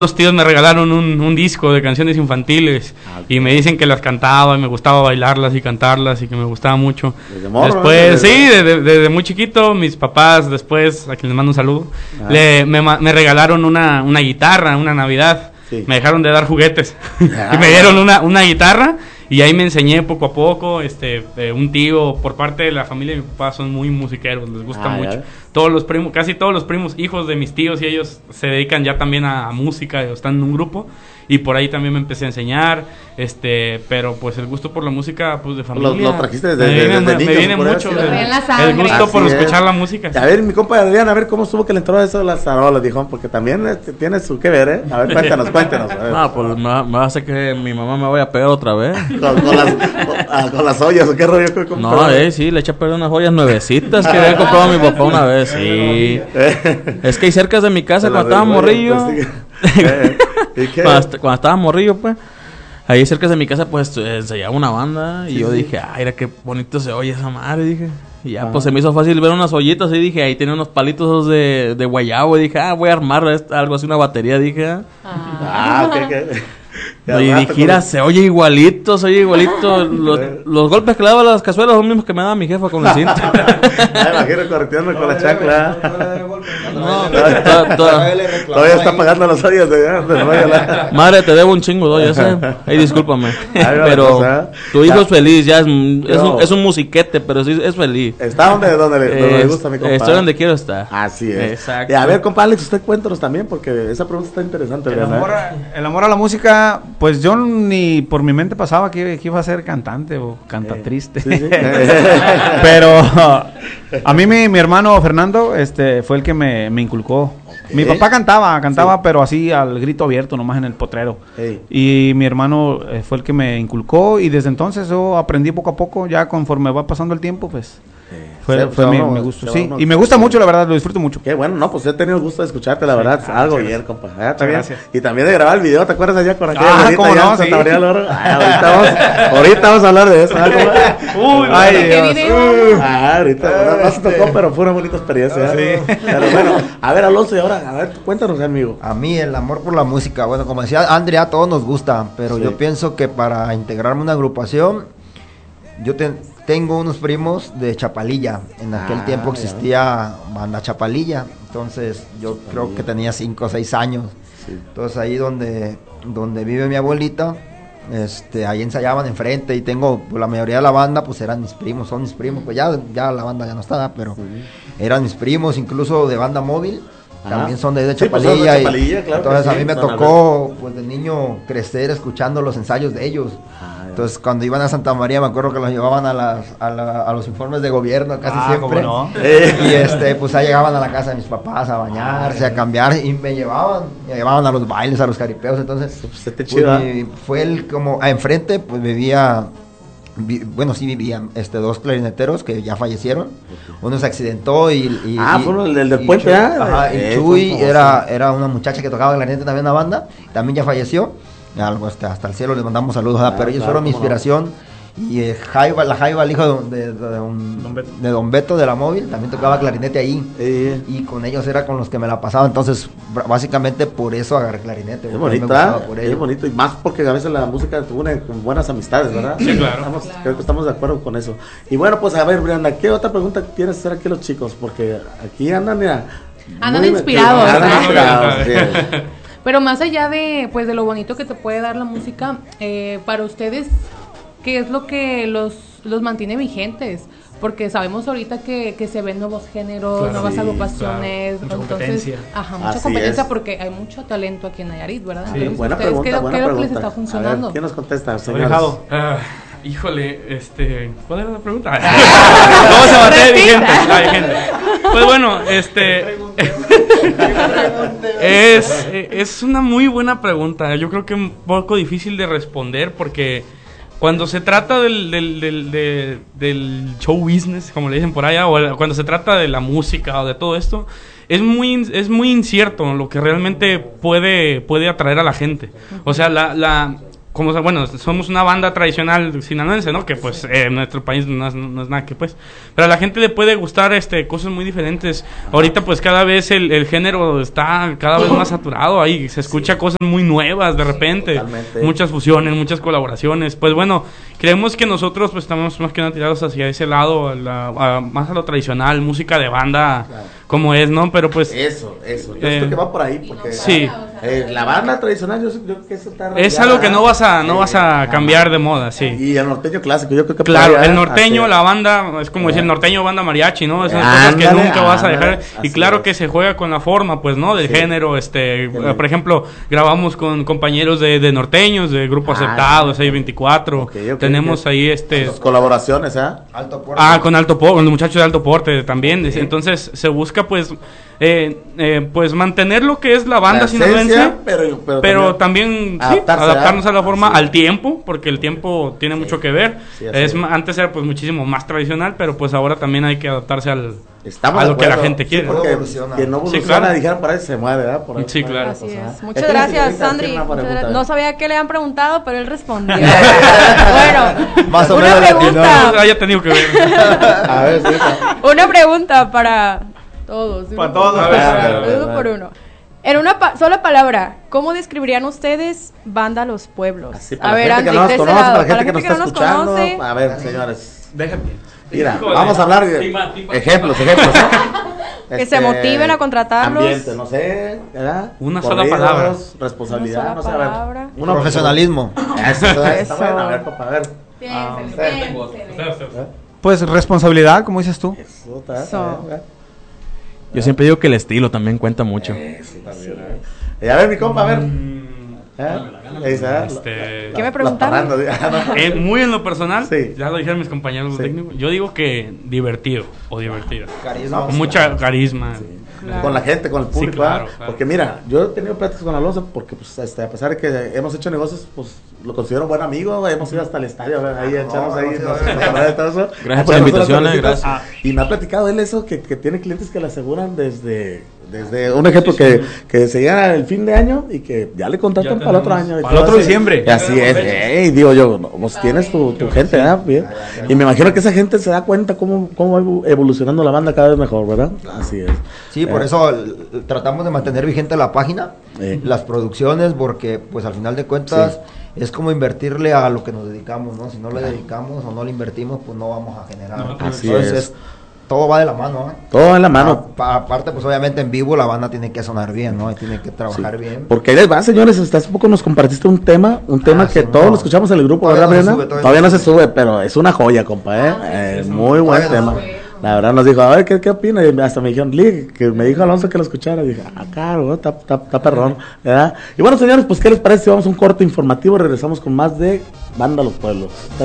Los tíos me regalaron un disco de canciones infantiles y me dicen que las cantaba y me gustaba bailarlas y cantarlas y que me gustaba mucho. Desde morro, después, sí, desde muy chiquito, mis papás después, a quien les mando un saludo, me regalaron una guitarra, una Navidad. Sí. Me dejaron de dar juguetes y me dieron una guitarra y ahí me enseñé poco a poco. Un tío por parte de la familia de mi papá son muy musiqueros, les gusta mucho. Todos los primos, casi todos los primos, hijos de mis tíos y ellos se dedican ya también a música, están en un grupo y por ahí también me empecé a enseñar, pero pues el gusto por la música, pues de familia. Lo trajiste desde niño. Me viene mucho el gusto por escuchar la música. A ver, mi compa Adrián, a ver cómo estuvo que le entró eso de las tarolas, dijo, porque también tiene su que ver, ¿eh? A ver, cuéntanos. A ver. No, pues me va a hacer que mi mamá me vaya a pegar otra vez. con las ollas, ¿o qué rollo? No, sí, le eché a perder unas ollas nuevecitas que había comprado mi papá una vez. Sí. Es que hay cerca de mi casa cuando estaba morrillo. Cuando estaba morrillo, pues. Ahí cerca de mi casa, pues, se llevaba una banda. Y yo dije, ay, mira qué bonito se oye esa madre, dije. Y ya, pues, se me hizo fácil ver unas ollitas. Y dije, ahí tenía unos palitos de guayabo. Y dije, voy a armar algo así, una batería, dije. Y dije, se oye igualito. Los golpes que le daba a las cazuelas son los mismos que me daba mi jefa con el cinto. Imagino correteando con la chancla. Todavía está pagando las ollas de allá. Madre, te debo un chingo, ya sé. Discúlpame. Pero tu hijo es feliz, ya es un musiquete, pero sí es feliz. ¿Está donde le gusta a mi compa? Estoy donde quiero estar. Así es. Exacto. Y a ver, compa Alex, usted cuéntanos también, porque esa pregunta está interesante. El amor a la música, pues yo ni por mi mente pasaba que iba a ser cantante o cantatriste. Sí. Pero a mí mi hermano Fernando fue el que me inculcó. Mi papá cantaba, pero así al grito abierto, nomás en el potrero. Y mi hermano fue el que me inculcó y desde entonces yo aprendí poco a poco, ya conforme va pasando el tiempo, pues fue mi gusto. Sí, y me gusta mucho, la verdad, lo disfruto mucho. Qué bueno, no, pues he tenido el gusto de escucharte, la verdad, algo bien, compa. Gracias. Y también de grabar el video, ¿te acuerdas allá con aquella bonita cómo no, Santa María del Oro? Ahorita vamos a hablar de eso. Ay, Dios. Ahorita no se tocó, pero fue una bonita experiencia. Sí. Pero bueno, a ver, Alonso, y ahora, a ver, cuéntanos, amigo. A mí el amor por la música, bueno, como decía Andrea, a todos nos gusta, pero yo pienso que para integrarme a una agrupación, yo tengo unos primos de Chapalilla. En aquel tiempo existía banda Chapalilla. Entonces yo creo que tenía 5 o 6 años. Entonces ahí donde vive mi abuelita, ahí ensayaban enfrente. Y tengo, pues, la mayoría de la banda pues son mis primos. Pues ya la banda ya no está, pero eran mis primos, incluso de banda móvil. También son de Chapalilla, pues claro. Entonces a mí me tocó, pues, de niño crecer escuchando los ensayos de ellos. Entonces cuando iban a Santa María me acuerdo que los llevaban a los informes de gobierno casi siempre. ¿Cómo no? Y pues ahí llegaban a la casa de mis papás a bañarse, a cambiar, y me llevaban a los bailes, a los caripeos. Entonces pues, fue el como enfrente, pues vivían 2 clarineteros que ya fallecieron. Uno se accidentó fue el del puente. Y Chuy era una muchacha que tocaba clarinete también en la banda, también ya falleció. Algo hasta el cielo les mandamos saludos, pero ellos fueron mi inspiración. Y Jaiba, el hijo de Don Beto de la Móvil, también tocaba clarinete ahí. Y con ellos era con los que me la pasaba. Entonces, básicamente por eso agarré clarinete. Es bonito, es bonito. Y más porque a veces la música te une con buenas amistades, ¿verdad? Sí, claro. Creo que estamos de acuerdo con eso. Y bueno, pues a ver, Brianda, ¿qué otra pregunta quieres hacer aquí los chicos? Porque aquí andan inspirados. Sí. Pero más allá de lo bonito que te puede dar la música, para ustedes, ¿qué es lo que los mantiene vigentes? Porque sabemos ahorita que se ven nuevos géneros, nuevas agrupaciones, mucha competencia. Mucha competencia porque hay mucho talento aquí en Nayarit, ¿verdad? Sí, buena pregunta, ¿qué es lo que les está funcionando? Ver, ¿quién nos contesta, señor? Híjole, ¿cuál era la pregunta? ¿Cómo se mantiene vigente? Pues bueno, es una muy buena pregunta. Yo creo que un poco difícil de responder porque cuando se trata del show business, como le dicen por allá, o cuando se trata de la música o de todo esto, es muy incierto lo que realmente puede atraer a la gente. O sea, como bueno, somos una banda tradicional sinaloense, ¿no? Que pues en nuestro país no es nada que pues, pero a la gente le puede gustar cosas muy diferentes. Ahorita pues cada vez el género está cada vez más saturado, ahí se escucha cosas muy nuevas de repente, muchas fusiones, muchas colaboraciones. Pues bueno, creemos que nosotros pues estamos más que nada tirados hacia ese lado, más a lo tradicional, música de banda, como es, ¿no? Pero pues eso, yo creo que va por ahí, porque sí. La banda tradicional, yo creo que eso está es algo que no vas a cambiar de moda, sí. Y el norteño clásico, yo creo que claro, el norteño, la banda, es como decir norteño, banda mariachi, ¿no? Esas cosas que nunca vas a dejar. Y claro que se juega con la forma, pues, ¿no? Del género, por ejemplo, grabamos con compañeros de norteños, de Grupo Aceptado, 624. Tenemos ahí las colaboraciones, Alto Porte. Con Alto Porte, con los muchachos de Alto Porte también. Entonces se busca pues mantener lo que es la banda sinaloense, pero también adaptarnos a la forma, al tiempo, porque el tiempo tiene mucho que ver. Antes era pues muchísimo más tradicional, pero pues ahora también hay que adaptarse a lo que la gente quiere. Porque que no evoluciona, dijeron, por ahí se mueve, ¿verdad? Por ahí, sí, claro. Así es. Muchas gracias, Sandri. No sabía qué le han preguntado, pero él respondió. Bueno, más o una menos pregunta. Haya tenido que ver. A ver, sí. Una pregunta para todos. Para todos. Uno por uno. En una sola palabra, ¿cómo describirían ustedes Banda Los Pueblos? Así, para la gente que no nos conoce, para la gente que nos está escuchando. Conoce. A ver, señores. Déjame. Mira, vamos a hablar de ejemplos. Que se motiven a contratarlos. Ambiente, no sé, ¿verdad? Una sola palabra. Responsabilidad, no sé, a ver. Profesionalismo. Eso está bueno, a ver, papá, a ver. Pues responsabilidad, como dices tú. Yo siempre digo que el estilo también cuenta mucho. Y a ver, mi compa, a ver. ¿Qué me preguntaron? Muy en lo personal, sí. ya lo dijeron mis compañeros técnicos, yo digo que divertido o divertida. Carisma. Con mucha carisma. Sí. Claro. Con la gente, con el público. Sí, claro. Porque mira, yo he tenido pláticas con Alonso porque pues a pesar de que hemos hecho negocios, pues lo considero buen amigo, hemos ido hasta el estadio, a ver, ahí echamos ahí todo eso. Gracias por la invitación, gracias. Y me ha platicado él eso, que tiene clientes que le aseguran desde un ejemplo que se llega el fin de año y que ya le contratan para el otro año. Para el otro diciembre. Y así es. Digo yo, pues tienes tu gente, ¿verdad? Bien. Y me imagino que esa gente se da cuenta cómo va evolucionando la banda cada vez mejor, ¿verdad? Así es. Sí, por eso tratamos de mantener vigente la página, las producciones, porque pues al final de cuentas es como invertirle a lo que nos dedicamos, ¿no? Si no le dedicamos o no le invertimos, pues no vamos a generar. Así Entonces, todo va de la mano, ¿eh? Todo en la mano. Aparte, pues obviamente en vivo la banda tiene que sonar bien, ¿no? Y tiene que trabajar bien. Porque ahí les va, señores, hasta hace poco nos compartiste un tema que todos lo escuchamos en el grupo, ¿verdad, Brenda? Todavía no se sube, pero es una joya, compa, muy buen tema. La verdad nos dijo, a ver, ¿qué opina? Y hasta me dijeron, que me dijo Alonso que lo escuchara. Y dije, claro, está perrón, ¿verdad? Y bueno, señores, pues, ¿qué les parece si vamos a un corte informativo? Regresamos con más de Banda Los Pueblos.